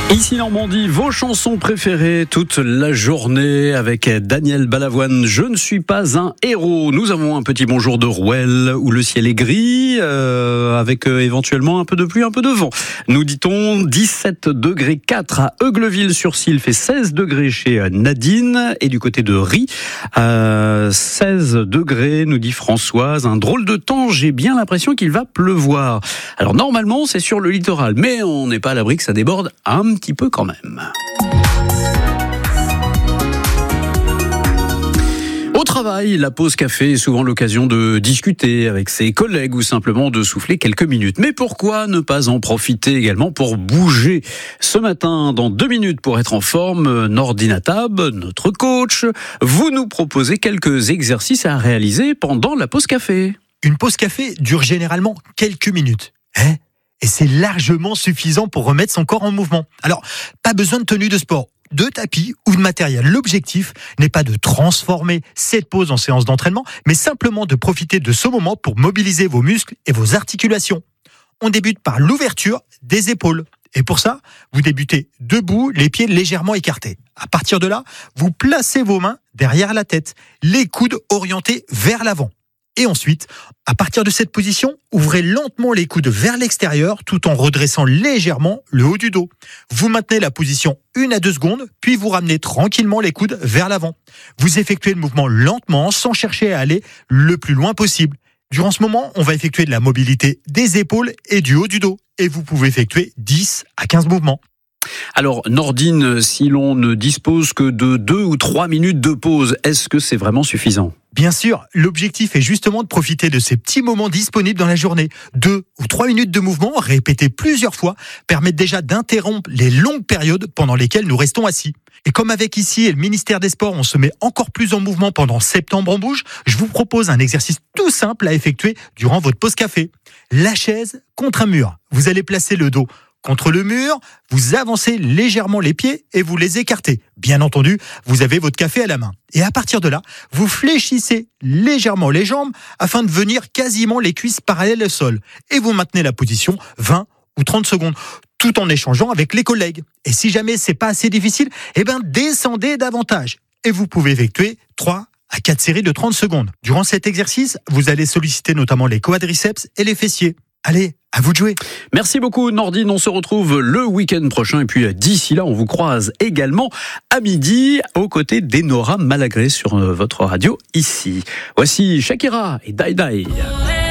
Ici Normandie, vos chansons préférées toute la journée avec Daniel Balavoine. Je ne suis pas un héros. Nous avons un petit bonjour de Rouelle où le ciel est gris avec éventuellement un peu de pluie, un peu de vent. Nous dit-on 17 degrés 4 à Eugleville-sur-Sille, fait 16 degrés chez Nadine et du côté de Ry 16 degrés, nous dit Françoise. Un drôle de temps, j'ai bien l'impression qu'il va pleuvoir. Alors normalement c'est sur le littoral, mais on n'est pas à l'abri que ça déborde un petit peu quand même. Au travail, la pause café est souvent l'occasion de discuter avec ses collègues ou simplement de souffler quelques minutes. Mais pourquoi ne pas en profiter également pour bouger ? Ce matin, dans 2 minutes pour être en forme, Nordine Atab, notre coach, vous nous proposez quelques exercices à réaliser pendant la pause café. Une pause café dure généralement quelques minutes. Et c'est largement suffisant pour remettre son corps en mouvement. Alors, pas besoin de tenue de sport, de tapis ou de matériel. L'objectif n'est pas de transformer cette pause en séance d'entraînement, mais simplement de profiter de ce moment pour mobiliser vos muscles et vos articulations. On débute par l'ouverture des épaules. Et pour ça, vous débutez debout, les pieds légèrement écartés. À partir de là, vous placez vos mains derrière la tête, les coudes orientés vers l'avant. Et ensuite, à partir de cette position, ouvrez lentement les coudes vers l'extérieur tout en redressant légèrement le haut du dos. Vous maintenez la position 1 à 2 secondes, puis vous ramenez tranquillement les coudes vers l'avant. Vous effectuez le mouvement lentement sans chercher à aller le plus loin possible. Durant ce moment, on va effectuer de la mobilité des épaules et du haut du dos. Et vous pouvez effectuer 10 à 15 mouvements. Alors Nordine, si l'on ne dispose que de 2 ou 3 minutes de pause, est-ce que c'est vraiment suffisant ? Bien sûr, l'objectif est justement de profiter de ces petits moments disponibles dans la journée. 2 ou 3 minutes de mouvement, répétés plusieurs fois, permettent déjà d'interrompre les longues périodes pendant lesquelles nous restons assis. Et comme avec ici et le ministère des Sports, on se met encore plus en mouvement pendant Septembre en bouge, je vous propose un exercice tout simple à effectuer durant votre pause café. La chaise contre un mur. Vous allez placer le dos contre le mur, vous avancez légèrement les pieds et vous les écartez. Bien entendu, vous avez votre café à la main. Et à partir de là, vous fléchissez légèrement les jambes afin de venir quasiment les cuisses parallèles au sol. Et vous maintenez la position 20 ou 30 secondes, tout en échangeant avec les collègues. Et si jamais c'est pas assez difficile, descendez davantage. Et vous pouvez effectuer 3 à 4 séries de 30 secondes. Durant cet exercice, vous allez solliciter notamment les quadriceps et les fessiers. Allez, à vous de jouer. Merci beaucoup Nordine, on se retrouve le week-end prochain et puis d'ici là on vous croise également à midi aux côtés d'Enora Malagré sur votre radio ici. Voici Shakira et Die Die.